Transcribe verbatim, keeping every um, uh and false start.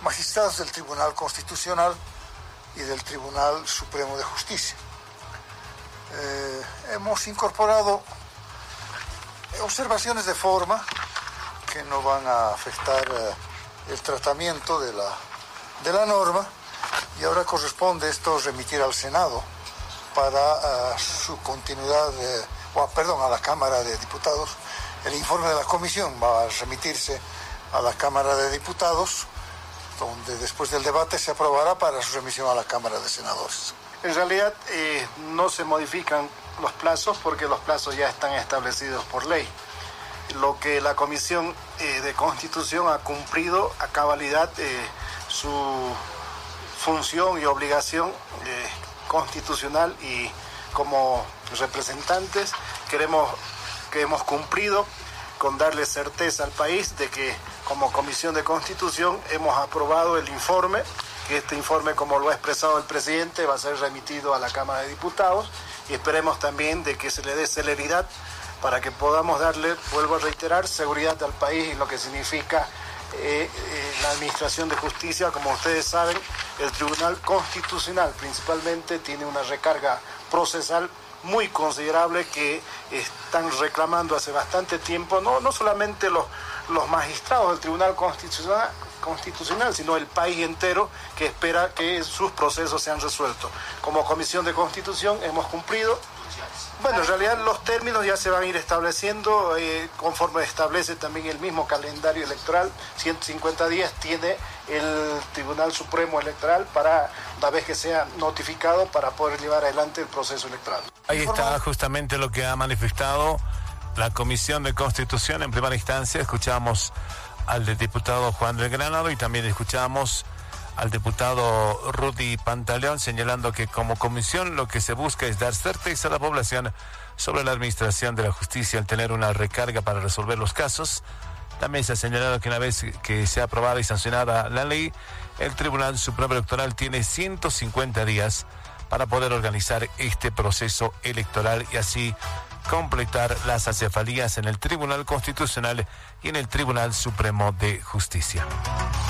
magistrados del Tribunal Constitucional y del Tribunal Supremo de Justicia. Eh, hemos incorporado observaciones de forma que no van a afectar eh, el tratamiento de la, de la norma, y ahora corresponde esto remitir al Senado para uh, su continuidad, de, o, perdón, a la Cámara de Diputados. El informe de la comisión va a remitirse a la Cámara de Diputados, donde después del debate se aprobará para su remisión a la Cámara de Senadores. En realidad eh, no se modifican los plazos porque los plazos ya están establecidos por ley. Lo que la Comisión eh, de Constitución ha cumplido a cabalidad eh, su función y obligación eh, constitucional, y como representantes queremos que hemos cumplido con darle certeza al país de que como Comisión de Constitución hemos aprobado el informe, que este informe, como lo ha expresado el presidente, va a ser remitido a la Cámara de Diputados, y esperemos también de que se le dé celeridad para que podamos darle, vuelvo a reiterar, seguridad al país y lo que significa eh, eh, la Administración de Justicia. Como ustedes saben, el Tribunal Constitucional principalmente tiene una recarga procesal muy considerable que están reclamando hace bastante tiempo, no, no solamente los, los magistrados del Tribunal Constitucional, Constitucional, sino el país entero, que espera que sus procesos sean resueltos. Como Comisión de Constitución hemos cumplido. Bueno, en realidad los términos ya se van a ir estableciendo eh, conforme establece también el mismo calendario electoral. ciento cincuenta días tiene el Tribunal Supremo Electoral para, una vez que sea notificado, para poder llevar adelante el proceso electoral. Ahí está justamente lo que ha manifestado la Comisión de Constitución en primera instancia. Escuchamos al diputado Juan del Granado y también escuchamos al diputado Rudy Pantaleón señalando que como comisión lo que se busca es dar certeza a la población sobre la administración de la justicia al tener una recarga para resolver los casos. También se ha señalado que una vez que sea aprobada y sancionada la ley, el Tribunal Supremo Electoral tiene ciento cincuenta días para poder organizar este proceso electoral y así completar las acefalías en el Tribunal Constitucional y en el Tribunal Supremo de Justicia.